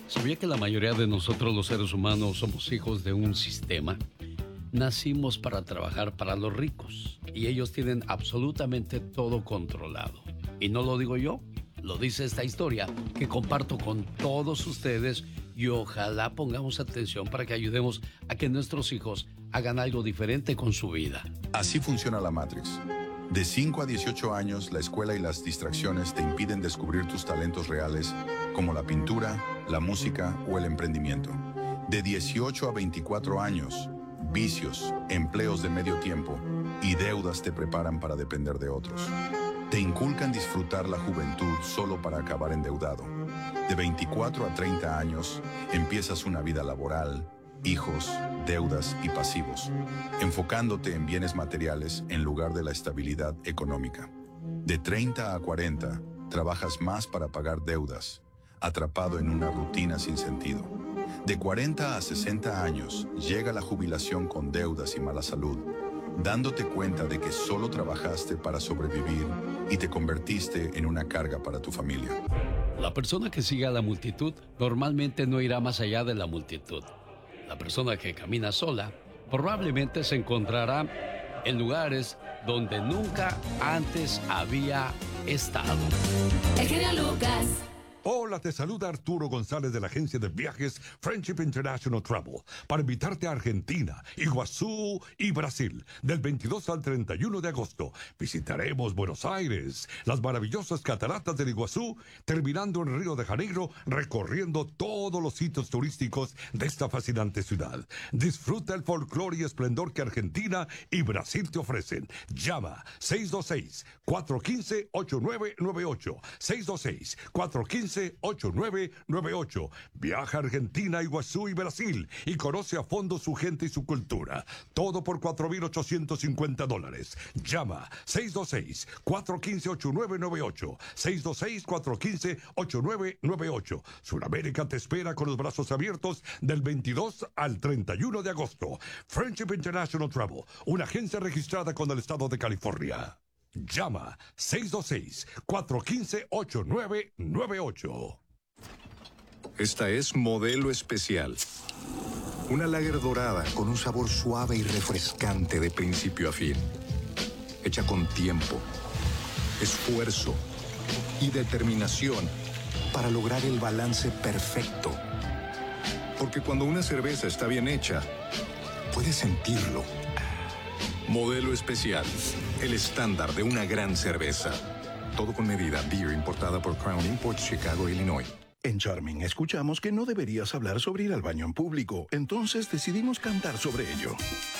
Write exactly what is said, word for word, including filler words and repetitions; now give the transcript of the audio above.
¿Sabía que la mayoría de nosotros los seres humanos somos hijos de un sistema? Nacimos para trabajar para los ricos y ellos tienen absolutamente todo controlado. Y no lo digo yo, lo dice esta historia que comparto con todos ustedes y ojalá pongamos atención para que ayudemos a que nuestros hijos hagan algo diferente con su vida. Así funciona la Matrix. De cinco a dieciocho años, la escuela y las distracciones te impiden descubrir tus talentos reales, como la pintura, la música o el emprendimiento. De dieciocho a veinticuatro años, vicios, empleos de medio tiempo y deudas te preparan para depender de otros. Te inculcan disfrutar la juventud solo para acabar endeudado. De veinticuatro a treinta años, empiezas una vida laboral, hijos, deudas y pasivos, enfocándote en bienes materiales en lugar de la estabilidad económica. De treinta a cuarenta, trabajas más para pagar deudas, atrapado en una rutina sin sentido. De cuarenta a sesenta años, llega la jubilación con deudas y mala salud, dándote cuenta de que solo trabajaste para sobrevivir y te convertiste en una carga para tu familia. La persona que sigue a la multitud normalmente no irá más allá de la multitud. La persona que camina sola probablemente se encontrará en lugares donde nunca antes había estado. El genio Lucas. Hola, te saluda Arturo González de la agencia de viajes Friendship International Travel para invitarte a Argentina, Iguazú y Brasil del veintidós al treinta y uno de agosto. Visitaremos Buenos Aires, las maravillosas cataratas del Iguazú, terminando en Río de Janeiro, recorriendo todos los sitios turísticos de esta fascinante ciudad. Disfruta el folclore y esplendor que Argentina y Brasil te ofrecen. Llama seis dos seis, cuatro uno cinco, ocho nueve nueve ocho, seis dos seis, cuatro uno cinco, ocho nueve nueve ocho. Viaja a Argentina, Iguazú y Brasil y conoce a fondo su gente y su cultura. Todo por cuatro mil ochocientos cincuenta dólares. Llama seis dos seis, cuatro uno cinco, ocho nueve nueve ocho. seis dos seis, cuatro uno cinco, ocho nueve nueve ocho. Sudamérica te espera con los brazos abiertos del veintidós al treinta y uno de agosto. Friendship International Travel, una agencia registrada con el estado de California. Llama seis dos seis, cuatro uno cinco, ocho nueve nueve ocho. Esta es Modelo Especial. Una lager dorada con un sabor suave y refrescante de principio a fin. Hecha con tiempo, esfuerzo y determinación para lograr el balance perfecto. Porque cuando una cerveza está bien hecha, puedes sentirlo. Modelo Especial, el estándar de una gran cerveza. Todo con medida. Beer importada por Crown Imports, Chicago, Illinois. En Charming escuchamos que no deberías hablar sobre ir al baño en público, entonces decidimos cantar sobre ello.